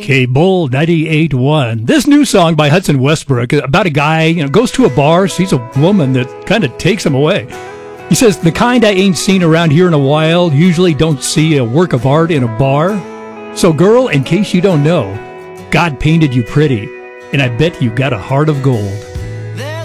K-Bull 98.1. This new song by Hudson Westbrook about a guy, goes to a bar, sees a woman that kind of takes him away. He says, the kind I ain't seen around here in a while, usually don't see a work of art in a bar. So girl, in case you don't know, God painted you pretty, and I bet you got a heart of gold.